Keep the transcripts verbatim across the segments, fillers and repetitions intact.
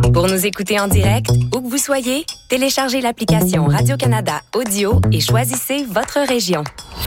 Pour nous écouter en direct, où que vous soyez, téléchargez l'application Radio-Canada Audio et choisissez votre région.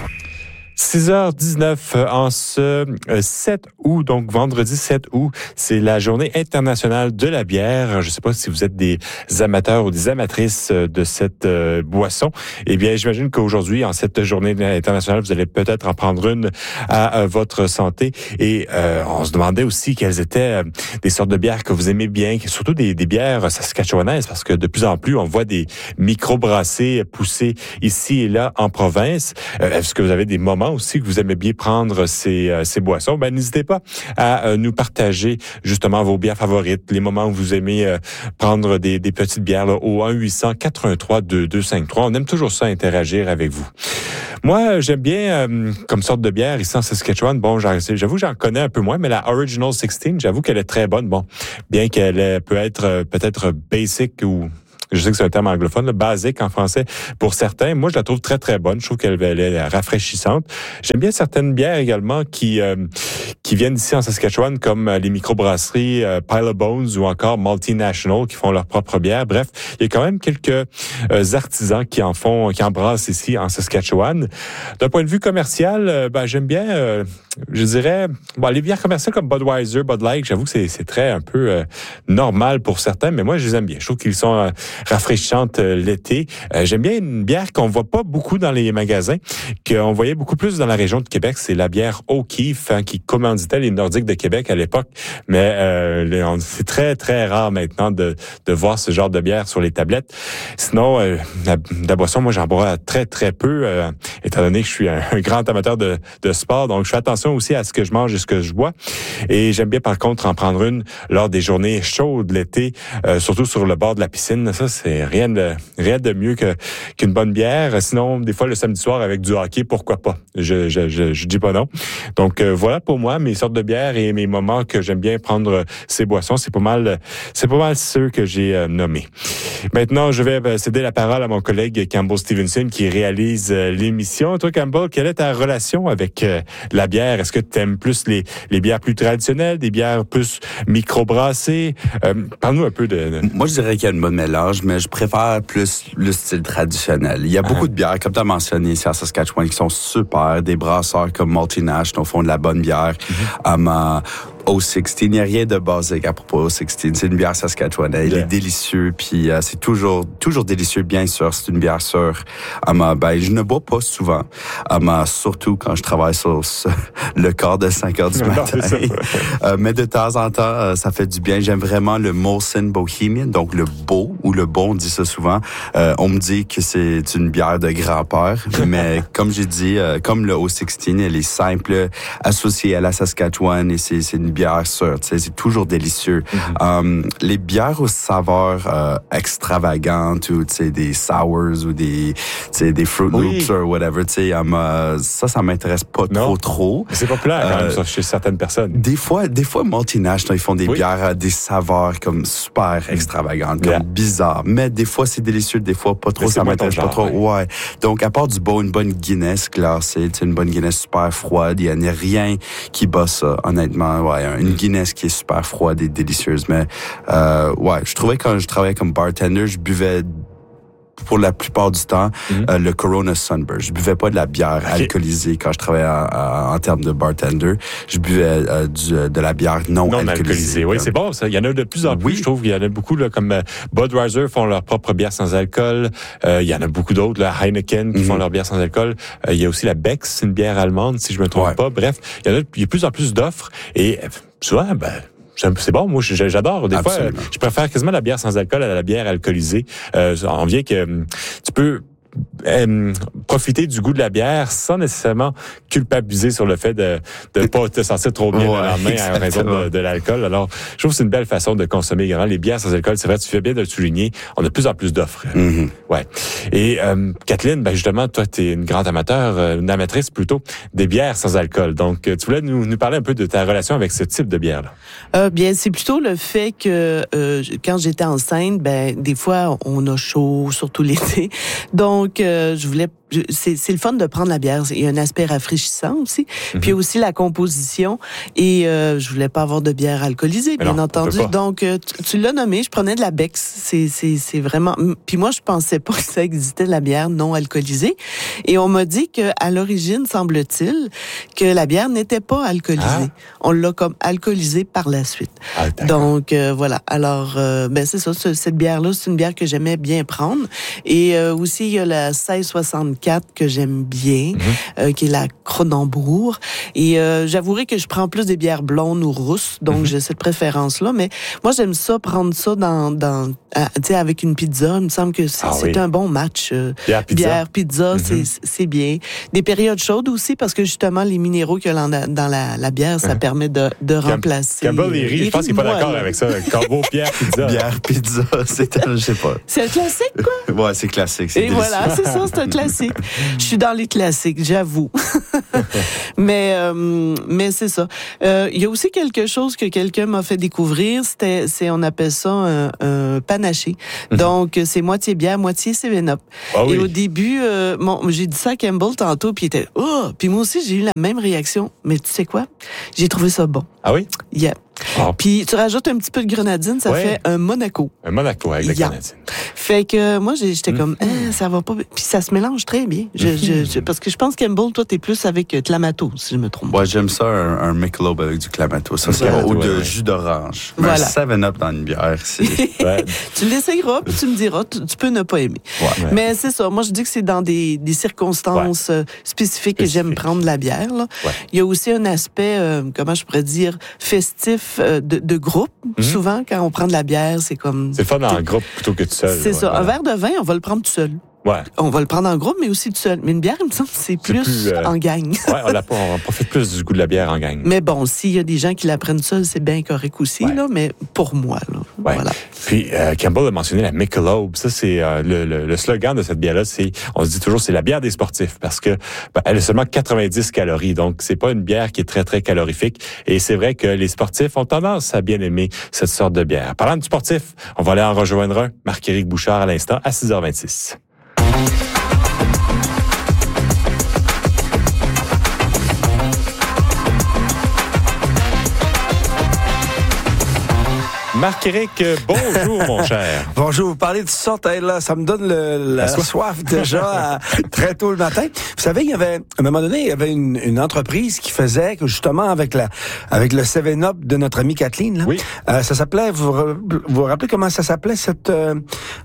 six heures dix-neuf en ce sept août, donc vendredi sept août, c'est la journée internationale de la bière. Je ne sais pas si vous êtes des amateurs ou des amatrices de cette euh, boisson. Eh bien, j'imagine qu'aujourd'hui, en cette journée internationale, vous allez peut-être en prendre une à, à votre santé. Et euh, on se demandait aussi quelles étaient euh, des sortes de bières que vous aimez bien, surtout des, des bières saskatchewanaises, parce que de plus en plus, on voit des micro-brassées pousser ici et là en province. Euh, est-ce que vous avez des moments aussi que vous aimez bien prendre ces, euh, ces boissons, ben n'hésitez pas à euh, nous partager justement vos bières favorites, les moments où vous aimez euh, prendre des, des petites bières là, au un huit cent quatre un trois deux deux cinq trois. On aime toujours ça, interagir avec vous. Moi, j'aime bien euh, comme sorte de bière ici en Saskatchewan. Bon, j'avoue, j'en connais un peu moins, mais la Original seize, j'avoue qu'elle est très bonne. Bon, bien qu'elle peut être euh, peut-être basic ou... Je sais que c'est un terme anglophone, là, basique en français pour certains. Moi, je la trouve très, très bonne. Je trouve qu'elle elle est rafraîchissante. J'aime bien certaines bières également qui euh, qui viennent d'ici en Saskatchewan, comme les microbrasseries euh, Pile of Bones ou encore Multinational qui font leur propre bière. Bref, il y a quand même quelques euh, artisans qui en font, qui en brassent ici en Saskatchewan. D'un point de vue commercial, euh, ben, j'aime bien, euh, je dirais, bon, les bières commerciales comme Budweiser, Bud Light, j'avoue que c'est, c'est très un peu euh, normal pour certains, mais moi, je les aime bien. Je trouve qu'ils sont... Euh, rafraîchissante euh, l'été. Euh, j'aime bien une bière qu'on voit pas beaucoup dans les magasins, qu'on voyait beaucoup plus dans la région de Québec. C'est la bière O'Keeffe hein, qui commanditait les Nordiques de Québec à l'époque. Mais euh, les, on, c'est très, très rare maintenant de, de voir ce genre de bière sur les tablettes. Sinon, euh, la, la boisson, moi, j'en bois très, très peu, euh, étant donné que je suis un, un grand amateur de, de sport. Donc, je fais attention aussi à ce que je mange et ce que je bois. Et j'aime bien, par contre, en prendre une lors des journées chaudes l'été, euh, surtout sur le bord de la piscine. Ça, c'est rien de rien de mieux que qu'une bonne bière. Sinon, des fois le samedi soir avec du hockey, pourquoi pas. Je je je, je dis pas non. Donc euh, voilà pour moi mes sortes de bières et mes moments que j'aime bien prendre ces boissons. C'est pas mal c'est pas mal ceux que j'ai euh, nommés. Maintenant, je vais céder la parole à mon collègue Campbell Stevenson qui réalise euh, l'émission. Toi, Campbell, quelle est ta relation avec euh, la bière? Est-ce que tu aimes plus les les bières plus traditionnelles, des bières plus microbrassées? Euh, parle-nous un peu de, de... Moi, je dirais qu'il y a une bonne mélange, mais je préfère plus le style traditionnel. Il y a ah. beaucoup de bières, comme tu as mentionné ici à Saskatchewan, qui sont super. Des brasseurs comme Multinational font de la bonne bière. Mm-hmm. Um, uh, O seize, il n'y a rien de basique à propos de O seize. C'est une bière saskatchewanaise. Elle yeah. est délicieuse, puis uh, c'est toujours toujours délicieux, bien sûr. C'est une bière sûre. Um, uh, ben, je ne bois pas souvent, um, uh, surtout quand je travaille sur ce, le quart de cinq heures du matin. uh, mais de temps en temps, uh, ça fait du bien. J'aime vraiment le Molson Bohemian, donc le beau ou le bon, on dit ça souvent. Uh, on me dit que c'est une bière de grand-père, mais comme j'ai dit, uh, comme le O seize, elle est simple, associée à la Saskatchewan, et c'est, c'est une bière sûre, tu sais, c'est toujours délicieux. Mm-hmm. Um, les bières aux saveurs euh, extravagantes ou tu sais des sours ou des tu sais des Fruit Loops ou oui. whatever, tu sais, um, uh, ça ça m'intéresse pas non. trop trop. Mais c'est populaire quand euh, même ça chez certaines personnes. Des fois, des fois Multinational ils font des oui. bières à des saveurs comme super extravagantes, comme yeah. bizarres, mais des fois c'est délicieux, des fois pas trop, ça m'intéresse pas trop. Ouais. ouais. Donc à part du beau, une bonne Guinness glacée, tu sais, une bonne Guinness super froide, il y a rien qui bat ça, honnêtement. Ouais. Une Guinness qui est super froide et délicieuse. Mais euh, ouais, je trouvais quand je travaillais comme bartender, je buvais pour la plupart du temps mm-hmm. euh, le Corona Sunburst. Je buvais pas de la bière okay. alcoolisée quand je travaillais à, à, en termes de bartender. Je buvais euh, du, de la bière non, non alcoolisée. alcoolisée. Oui, c'est bon ça. Il y en a de plus en plus. Oui. Je trouve qu'il y en a beaucoup là, comme euh, Budweiser font leur propre bière sans alcool. Euh, il y en a beaucoup d'autres, là, Heineken qui mm-hmm. font leur bière sans alcool. Euh, il y a aussi la Beck's, c'est une bière allemande si je me trompe ouais. pas. Bref, il y en a, il y a de plus en plus d'offres et souvent, ben c'est bon, moi j'adore. Des Absolument. fois, je préfère quasiment la bière sans alcool à la bière alcoolisée. Euh, on vient que tu peux euh, profiter du goût de la bière sans nécessairement culpabiliser sur le fait de ne pas te sentir trop bien ouais, le lendemain à raison de, de l'alcool. Alors, je trouve que c'est une belle façon de consommer également les bières sans alcool. C'est vrai, tu fais bien de le souligner. On a de plus en plus d'offres. Mm-hmm. Ouais. Et euh, Kathleen, ben justement, toi, tu es une grande amateur, euh, une amatrice plutôt, des bières sans alcool. Donc, tu voulais nous, nous parler un peu de ta relation avec ce type de bière-là. Euh, bien, c'est plutôt le fait que euh, quand j'étais enceinte, ben des fois, on a chaud, surtout l'été. Donc, Donc, que je voulais... Je, c'est, c'est le fun de prendre la bière. Il y a un aspect rafraîchissant aussi. Mm-hmm. Puis aussi la composition. Et euh, je voulais pas avoir de bière alcoolisée, bien non, entendu. Donc, euh, tu, tu l'as nommé, je prenais de la Beck's. C'est, c'est, c'est vraiment... Puis moi, je pensais pas que ça existait, de la bière non alcoolisée. Et on m'a dit que à l'origine, semble-t-il, que la bière n'était pas alcoolisée. Ah. On l'a comme alcoolisée par la suite. Ah, donc, euh, voilà. Alors, euh, ben c'est ça. Cette bière-là, c'est une bière que j'aimais bien prendre. Et euh, aussi, il y a la seize soixante-quatre que j'aime bien, mm-hmm. euh, qui est la Cronenbourg. Et euh, j'avouerai que je prends plus des bières blondes ou rousses, donc mm-hmm. j'ai cette préférence-là. Mais moi, j'aime ça, prendre ça dans, dans tu sais, avec une pizza. Il me semble que c'est, ah, c'est oui. un bon match. Euh, bière, pizza, bière, pizza mm-hmm. c'est, c'est bien. Des périodes chaudes aussi, parce que justement, les minéraux qu'il y a dans la, la bière, ça mm-hmm. permet de, de Cam- remplacer. Campbell, il rit. Je pense qu'il n'est pas d'accord là. avec ça. Combo bière, pizza. Bière, pizza, c'est, je sais pas. C'est un classique, quoi. Ouais, c'est classique. C'est Et délicieux. Voilà, c'est ça, c'est un classique. Je suis dans les classiques, j'avoue. mais euh, mais c'est ça. Il euh, y a aussi quelque chose que quelqu'un m'a fait découvrir. C'était, c'est, on appelle ça un, un panaché. Mm-hmm. Donc c'est moitié bière, moitié seven up. Ah, oui. Et au début, euh, bon, j'ai dit ça à Campbell tantôt, puis il était oh. Puis moi aussi j'ai eu la même réaction. Mais tu sais quoi? J'ai trouvé ça bon. Ah oui? Yeah. Oh. Puis tu rajoutes un petit peu de grenadine, ça ouais. fait un Monaco. Un Monaco avec la yeah. grenadine. Fait que moi j'étais mm-hmm. comme eh, ça va pas. Puis ça se mélange très bien. Je, mm-hmm. je, je, parce que je pense Campbell, toi t'es plus avec Clamato, si je me trompe. Ouais, j'aime ça un, un Michelob avec du Clamato. Ça c'est ou de ouais. jus d'orange. Mais voilà. Un seven up dans une bière, c'est. ouais. Tu l'essayeras puis tu me diras. Tu, tu peux ne pas aimer. Ouais. Mais c'est ça. Moi je dis que c'est dans des, des circonstances ouais. spécifiques que j'aime prendre la bière. Là. Ouais. Il y a aussi un aspect, euh, comment je pourrais dire, festif euh, de, de groupe. Mm-hmm. Souvent, quand on prend de la bière, c'est comme... C'est fun en groupe plutôt que tout seul. C'est ouais, ça. Voilà. Un verre de vin, on va le prendre tout seul. Ouais. On va le prendre en groupe, mais aussi tout seul. Mais une bière, il me semble que c'est, c'est plus, plus euh... en gang. ouais, on, l'a, on profite plus du goût de la bière en gang. Mais bon, s'il y a des gens qui la prennent seule, c'est bien correct aussi, ouais. là, mais pour moi, là. Ouais. Voilà. Puis, euh, Campbell a mentionné la Michelob. Ça, c'est euh, le, le, le slogan de cette bière-là, c'est, on se dit toujours, c'est la bière des sportifs, parce que ben, elle a seulement quatre-vingt-dix calories, donc c'est pas une bière qui est très, très calorifique. Et c'est vrai que les sportifs ont tendance à bien aimer cette sorte de bière. Parlant du sportif, on va aller en rejoindre un, Marc-Éric Bouchard, à l'instant, à six heures vingt-six. Marc-Éric, bonjour, mon cher. Bonjour, vous parlez de sorte, hey, là, ça me donne le, la, la soif, soif déjà à, très tôt le matin. Vous savez, il y avait, à un moment donné, il y avait une, une entreprise qui faisait, que justement, avec la, avec le seven up de notre amie Kathleen, là, oui. euh, ça s'appelait, vous vous, vous rappelez comment ça s'appelait, cette, euh,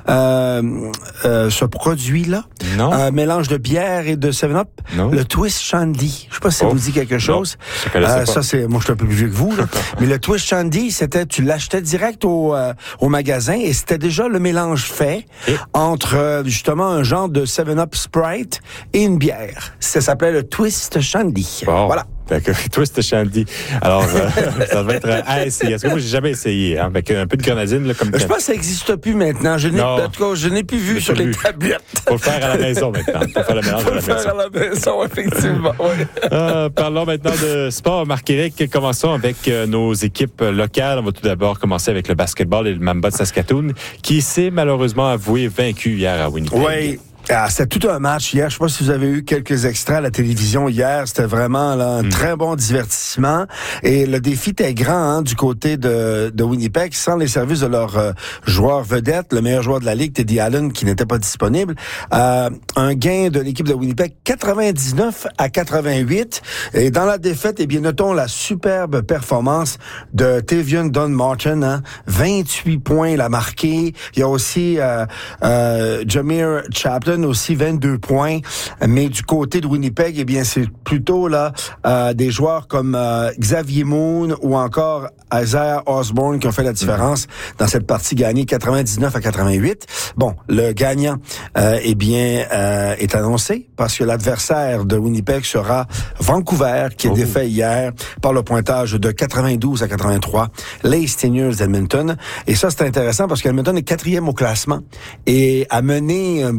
euh, euh, ce produit-là? Non. Un mélange de bière et de seven up? Non. Le Twist Shandy. Je sais pas si ça oh. vous dit quelque chose. Non, euh, ça, c'est, moi, je suis un peu plus vieux que vous, là. Mais le Twist Shandy, c'était, tu l'achetais direct au, euh, au magasin et c'était déjà le mélange fait et? entre euh, justement un genre de seven up Sprite et une bière. Ça s'appelait le Twist Shandy. Bon. Voilà. D'accord. Twist Shandy. Alors, euh, ça va être à essayer. Parce que moi, j'ai jamais essayé. Hein, avec un peu de grenadine. Là, comme je pense que ça n'existe plus maintenant. Je n'ai, en tout cas, je n'ai plus vu sur les tablettes. Faut le faire à la maison maintenant. Faut faire le mélange Faut à la maison. maison. Faut le faire à la maison, effectivement. Oui. euh, parlons maintenant de sport. Marc-Éric, commençons avec euh, nos équipes locales. On va tout d'abord commencer avec le basketball et le Mamba de Saskatoon, qui s'est malheureusement avoué vaincu hier à Winnipeg. Oui. Ah, c'était tout un match hier. Je sais pas si vous avez eu quelques extraits à la télévision hier. C'était vraiment là, un mmh. très bon divertissement. Et le défi était grand hein, du côté de, de Winnipeg, sans les services de leur euh, joueur vedette, le meilleur joueur de la ligue, Teddy Allen, qui n'était pas disponible. Euh, un gain de l'équipe de Winnipeg, quatre-vingt-dix-neuf à quatre-vingt-huit. Et dans la défaite, eh bien, notons la superbe performance de Tavion Dunn-Martin. Hein, vingt-huit points, il a marqué. Il y a aussi euh, euh, Jameer Chaplin, aussi vingt-deux points, mais du côté de Winnipeg, eh bien, c'est plutôt là euh, des joueurs comme euh, Xavier Moon ou encore Isaiah Osborne qui ont fait la différence dans cette partie gagnée quatre-vingt-dix-neuf à quatre-vingt-huit. Bon, le gagnant, euh, eh bien, euh, est annoncé parce que l'adversaire de Winnipeg sera Vancouver, qui est oh. défait hier par le pointage de quatre-vingt-douze à quatre-vingt-trois, les Stingers d'Edmonton. Et ça, c'est intéressant parce qu'Edmonton est quatrième au classement et a mené une bonne partie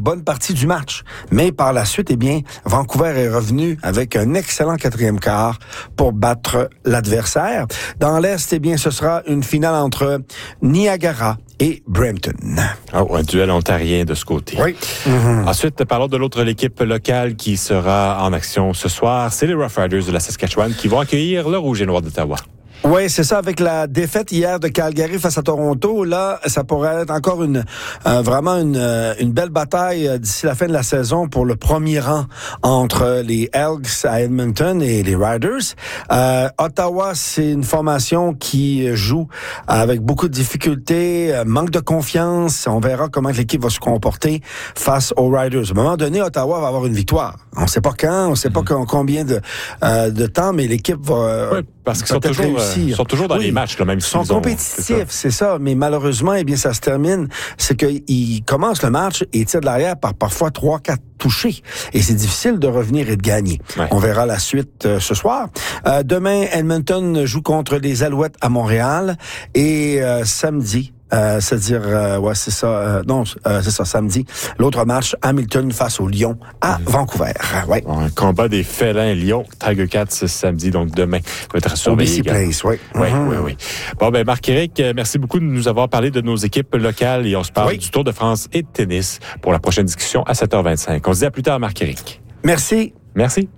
partie du match. Mais par la suite, eh bien, Vancouver est revenu avec un excellent quatrième quart pour battre l'adversaire. Dans l'Est, eh bien, ce sera une finale entre Niagara et Brampton. Oh, un duel ontarien de ce côté. Oui. Mm-hmm. Ensuite, parlons de l'autre l'équipe locale qui sera en action ce soir. C'est les Rough Riders de la Saskatchewan qui vont accueillir le Rouge et Noir d'Ottawa. Oui, c'est ça. Avec la défaite hier de Calgary face à Toronto, là, ça pourrait être encore une euh, vraiment une, euh, une belle bataille euh, d'ici la fin de la saison pour le premier rang entre les Elks à Edmonton et les Riders. Euh, Ottawa, c'est une formation qui joue avec beaucoup de difficultés, euh, manque de confiance. On verra comment l'équipe va se comporter face aux Riders. À un moment donné, Ottawa va avoir une victoire. On ne sait pas quand, on ne sait pas mm-hmm. combien de, euh, de temps, mais l'équipe va euh, oui, parce qu'ils sont toujours, euh, ils sont toujours dans oui, les matchs, là, même si ils sont compétitifs, c'est ça. c'est ça. Mais malheureusement, eh bien, ça se termine. C'est qu'ils commencent le match et tirent de l'arrière par parfois trois, quatre touchés. Et c'est difficile de revenir et de gagner. Ouais. On verra la suite euh, ce soir. Euh, demain, Edmonton joue contre les Alouettes à Montréal. Et euh, samedi, Euh, c'est-à-dire, euh, ouais, c'est ça, euh, non, euh, c'est ça, samedi. L'autre match, Hamilton face au Lions à mmh. Vancouver. Ouais. Un combat des félins Lions, Tiger Cats samedi, donc demain, va être surveillé. O B C Place, oui. Oui, mmh. oui, oui. Bon, ben, Marc-Éric, merci beaucoup de nous avoir parlé de nos équipes locales et on se parle oui. du Tour de France et de tennis pour la prochaine discussion à sept heures vingt-cinq. On se dit à plus tard, Marc-Éric. Merci. Merci.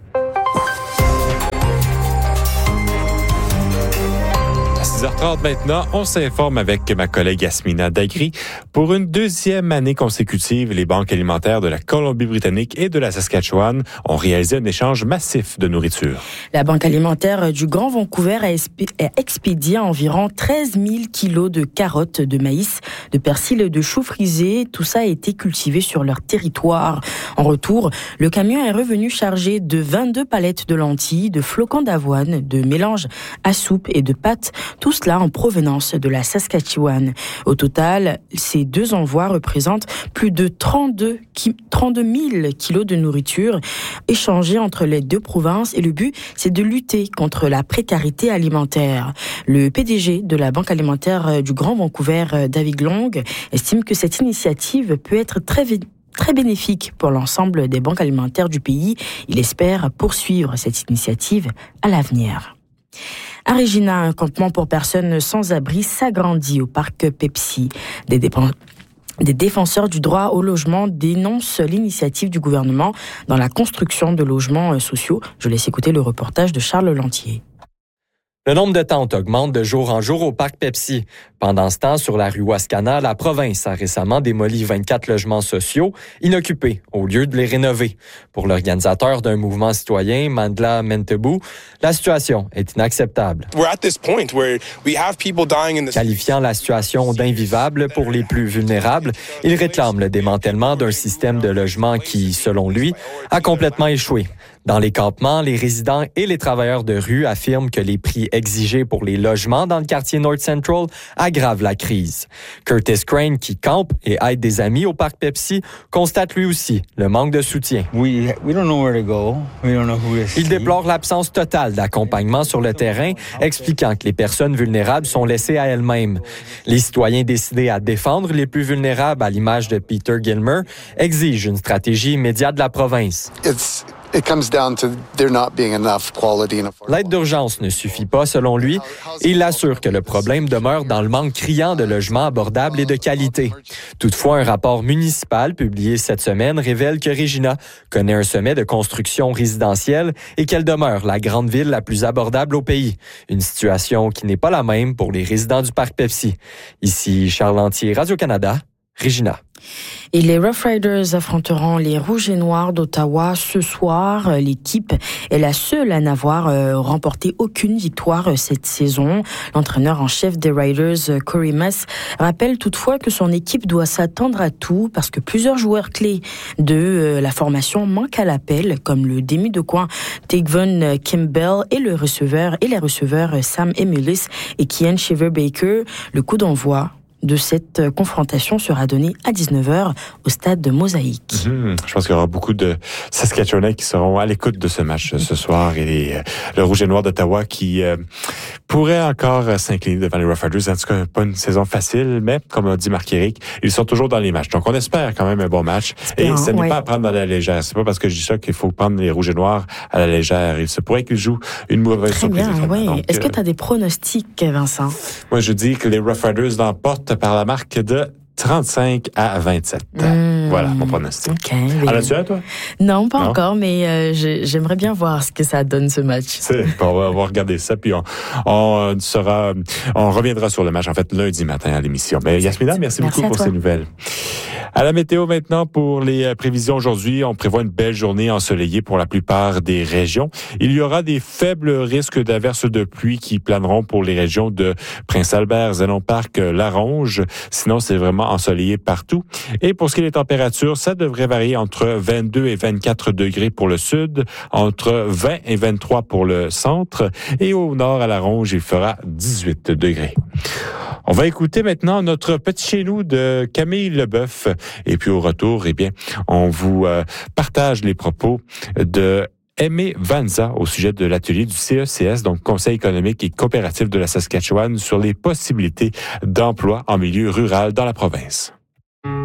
dix heures trente maintenant, on s'informe avec ma collègue Yasmina Dagri. Pour une deuxième année consécutive, les banques alimentaires de la Colombie-Britannique et de la Saskatchewan ont réalisé un échange massif de nourriture. La Banque alimentaire du Grand Vancouver a expédié environ treize mille kilos de carottes, de maïs, de persil et de choux frisés. Tout ça a été cultivé sur leur territoire. En retour, le camion est revenu chargé de vingt-deux palettes de lentilles, de flocons d'avoine, de mélanges à soupe et de pâtes. Tout cela en provenance de la Saskatchewan. Au total, ces deux envois représentent plus de trente-deux mille kilos de nourriture échangés entre les deux provinces et le but, c'est de lutter contre la précarité alimentaire. Le P D G de la Banque alimentaire du Grand Vancouver, David Long, estime que cette initiative peut être très très bénéfique pour l'ensemble des banques alimentaires du pays. Il espère poursuivre cette initiative à l'avenir. À Regina, un campement pour personnes sans abri s'agrandit au parc Pepsi. Des, dép- des défenseurs du droit au logement dénoncent l'initiative du gouvernement dans la construction de logements sociaux. Je laisse écouter le reportage de Charles Lantier. Le nombre de tentes augmente de jour en jour au parc Pepsi. Pendant ce temps, sur la rue Wascana, la province a récemment démoli vingt-quatre logements sociaux inoccupés au lieu de les rénover. Pour l'organisateur d'un mouvement citoyen, Mandla Mentebou, la situation est inacceptable. Qualifiant la situation d'invivable pour les plus vulnérables, il réclame le démantèlement d'un système de logement qui, selon lui, a complètement échoué. Dans les campements, les résidents et les travailleurs de rue affirment que les prix exigés pour les logements dans le quartier North Central aggravent la crise. Curtis Crane, qui campe et aide des amis au parc Pepsi, constate lui aussi le manque de soutien. We, we don't know where to go. We don't know who to see. Il déplore l'absence totale d'accompagnement sur le terrain, expliquant que les personnes vulnérables sont laissées à elles-mêmes. Les citoyens décidés à défendre les plus vulnérables, à l'image de Peter Gilmer, exigent une stratégie immédiate de la province. It's... It comes down to there not being enough quality and affordable. L'aide d'urgence ne suffit pas, selon lui, et il assure que le problème demeure dans le manque criant de logements abordables et de qualité. Toutefois, un rapport municipal publié cette semaine révèle que Regina connaît un sommet de construction résidentielle et qu'elle demeure la grande ville la plus abordable au pays. Une situation qui n'est pas la même pour les résidents du parc Pepsi. Ici, Charles Lantier, Radio-Canada, Regina. Et les Rough Riders affronteront les Rouges et Noirs d'Ottawa ce soir. L'équipe est la seule à n'avoir euh, remporté aucune victoire euh, cette saison. L'entraîneur en chef des Riders, Corey Mass, rappelle toutefois que son équipe doit s'attendre à tout parce que plusieurs joueurs clés de euh, la formation manquent à l'appel, comme le demi de coin Tegvon Kimball et le receveur et les receveurs Sam Emulis et Kian Shiver-Baker. Le coup d'envoi de cette confrontation sera donné à dix-neuf heures au stade de Mosaïque. Mmh, je pense qu'il y aura beaucoup de Saskatchewanais qui seront à l'écoute de ce match ce soir et les, euh, le Rouge et Noir d'Ottawa qui euh, pourrait encore euh, s'incliner devant les Roughriders. En tout cas, pas une saison facile, mais comme a dit Marc-Éric, ils sont toujours dans les matchs. Donc, on espère quand même un bon match. Et ce n'est ouais. pas à prendre à la légère. C'est pas parce que je dis ça qu'il faut prendre les Rouges et Noirs à la légère. Il se pourrait qu'ils jouent une mauvaise Très surprise. Bien, ouais. Donc, Est-ce que tu as des pronostics, Vincent? Moi, je dis que les Rough Riders l'emportent par la marque de trente-cinq à vingt-sept. Mmh. Voilà mon pronostic. Okay, en as-tu un, toi? Non, pas non? encore, mais euh, je, j'aimerais bien voir ce que ça donne, ce match. C'est, on, va, on va regarder ça, puis on, on sera, on reviendra sur le match, en fait, lundi matin à l'émission. Mais Yasmina, merci, merci beaucoup pour ces nouvelles. À la météo maintenant, pour les prévisions aujourd'hui, on prévoit une belle journée ensoleillée pour la plupart des régions. Il y aura des faibles risques d'averses de pluie qui planeront pour les régions de Prince-Albert, Zénon-Parc, Laronge. Sinon, c'est vraiment ensoleillé partout. Et pour ce qui est des températures, ça devrait varier entre vingt-deux et vingt-quatre degrés pour le sud, entre vingt et vingt-trois pour le centre, et au nord à Laronge, il fera dix-huit degrés. On va écouter maintenant notre petit chez-nous de Camille Leboeuf. Et puis au retour, eh bien, on vous euh, partage les propos de Aimé Vanza au sujet de l'atelier du C E C S, donc Conseil économique et coopératif de la Saskatchewan, sur les possibilités d'emploi en milieu rural dans la province.